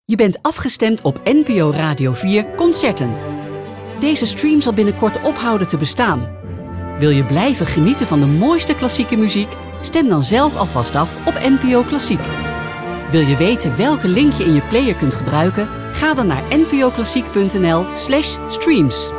Je bent afgestemd op NPO Radio 4 Concerten. Deze stream zal binnenkort ophouden te bestaan. Wil je blijven genieten van de mooiste klassieke muziek? Stem dan zelf alvast af op NPO Klassiek. Wil je weten welke link je in je player kunt gebruiken? Ga dan naar npoklassiek.nl/streams.